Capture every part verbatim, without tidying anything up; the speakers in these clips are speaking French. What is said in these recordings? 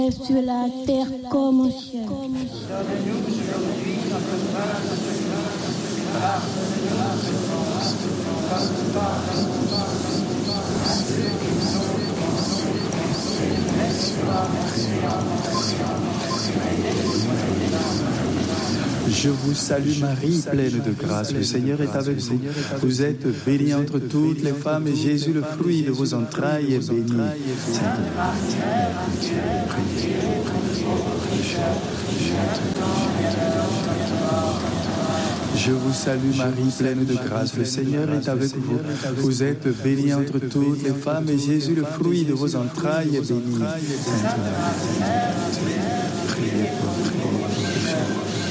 sur la terre comme au ciel. Je vous salue Marie, pleine de grâce, le Seigneur est avec vous. Vous êtes bénie entre toutes les femmes et Jésus, le fruit de vos entrailles, est béni. Sainte Marie, Mère de Dieu, priez pour nous pauvres pécheurs, je vous salue Marie, pleine de grâce, le Seigneur est avec vous. Vous êtes bénie entre toutes les femmes et Jésus, le fruit de vos entrailles, est béni. Sainte Marie, Mère de Dieu, priez pour nous pauvres pécheurs.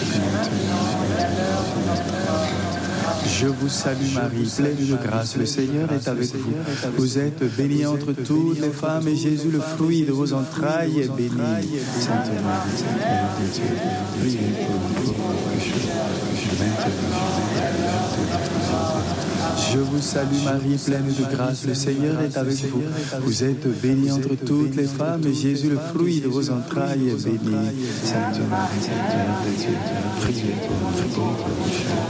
Je vous salue Marie, pleine de grâce, le Seigneur est avec vous. Vous êtes bénie entre toutes les femmes et Jésus, le fruit de vos entrailles, est béni. Sainte Marie, Mère de Dieu, priez pour nous pauvres pécheurs, maintenant et à l'heure de notre mort. Je vous salue Marie, pleine de grâce, le Seigneur est avec vous. Vous êtes bénie entre toutes les femmes et Jésus, le fruit de vos entrailles, est béni. Sainte Marie, Mère de Dieu, priez pour nous pauvres pécheurs.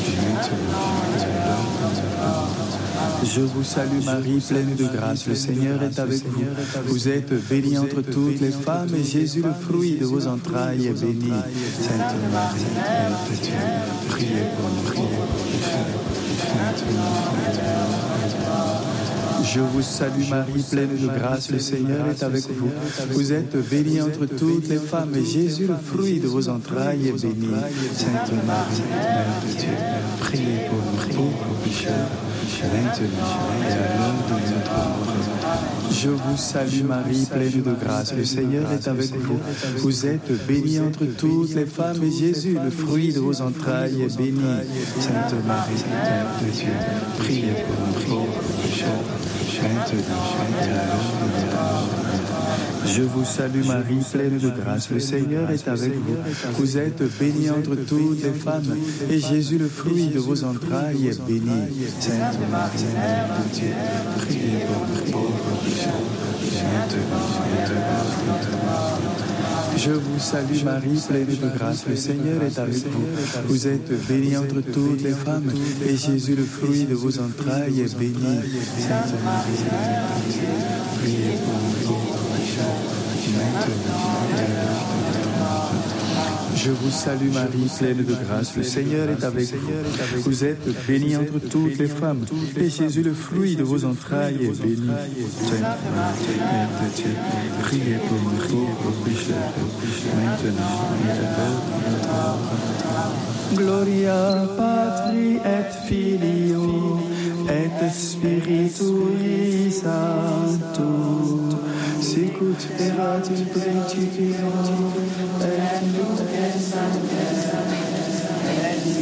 Je vous salue Marie, pleine de grâce, le Seigneur est avec vous. Vous êtes bénie entre toutes les femmes et Jésus, le fruit de vos entrailles, est béni. Sainte Marie, Mère de Dieu, priez pour nous pauvres pécheurs, maintenant et à l'heure de notre mort. Je vous salue Marie, pleine de grâce, le Seigneur est avec vous. Vous êtes bénie entre toutes les femmes et Jésus, le fruit de vos entrailles, est béni. Sainte Marie, Mère de Dieu, priez pour nous pauvres pécheurs, maintenant et à l'heure de notre mort. Je vous salue Marie, pleine de grâce, le Seigneur est avec vous. Vous êtes bénie entre toutes les femmes et Jésus, le fruit de vos entrailles, est béni. Sainte Marie, Mère de Dieu, priez pour nous pauvres pécheurs, maintenant et à l'heure de notre mort. Je vous salue Marie, pleine de grâce, le Seigneur est avec vous. Vous êtes bénie entre toutes les femmes, et Jésus, le fruit de vos entrailles, est béni. Sainte Marie, Mère de Dieu, priez pour nous pauvres pécheurs, maintenant et à l'heure de notre mort. Je vous salue Marie, pleine de grâce, le Seigneur est avec vous. Vous êtes bénie entre toutes les femmes, et Jésus, le fruit de vos entrailles, est béni. Sainte Marie, Mère de Dieu, priez pour nous pauvres pécheurs, maintenant et à l'heure de notre mort. Je vous salue Marie, pleine de grâce, le Seigneur est avec vous. Vous êtes bénie entre toutes les femmes, et Jésus, le fruit de vos entrailles, est béni. Sainte Marie, Mère de Dieu, priez pour nous pauvres pécheurs, maintenant et à l'heure de notre mort. Gloria Patri et Filio et Spiritui Sancto, sicut erat in principio et nunc et semper et in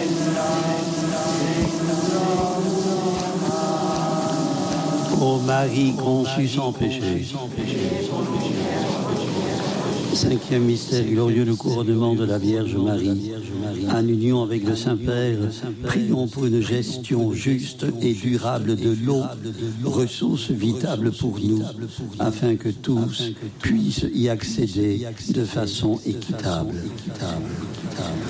Ô Marie conçue sans péché. Cinquième mystère glorieux, le couronnement de la Vierge Marie. En union avec le Saint-Père, prions pour une gestion juste et durable de l'eau, ressource vitale pour nous, afin que tous puissent y accéder de façon équitable. équitable, équitable.